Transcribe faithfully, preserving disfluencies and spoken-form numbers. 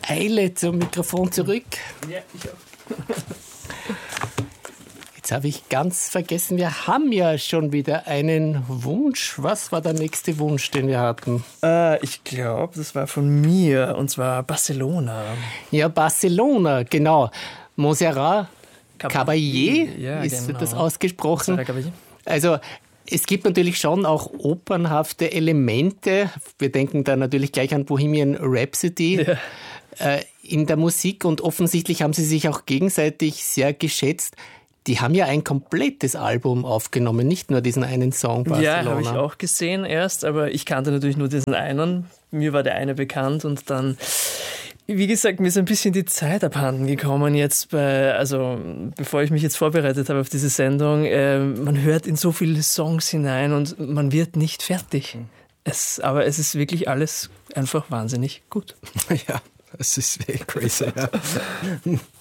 Eile zum Mikrofon zurück. Ja, ich auch. Jetzt habe ich ganz vergessen, wir haben ja schon wieder einen Wunsch. Was war der nächste Wunsch, den wir hatten? Äh, ich glaube, das war von mir, und zwar Barcelona. Ja, Barcelona, genau. Montserrat Caballé, ja, ist, genau. wird das ausgesprochen. Montserrat Caballé. Also es gibt natürlich schon auch opernhafte Elemente. Wir denken da natürlich gleich an Bohemian Rhapsody Ja. äh, in der Musik, und offensichtlich haben sie sich auch gegenseitig sehr geschätzt. Die haben ja ein komplettes Album aufgenommen, nicht nur diesen einen Song Barcelona. Ja, habe ich auch gesehen erst, aber ich kannte natürlich nur diesen einen. Mir war der eine bekannt und dann, wie gesagt, mir ist ein bisschen die Zeit abhanden gekommen jetzt bei, also bevor ich mich jetzt vorbereitet habe auf diese Sendung. Äh, man hört in so viele Songs hinein und man wird nicht fertig. Es, aber es ist wirklich alles einfach wahnsinnig gut. Ja, das ist wirklich crazy. Ja.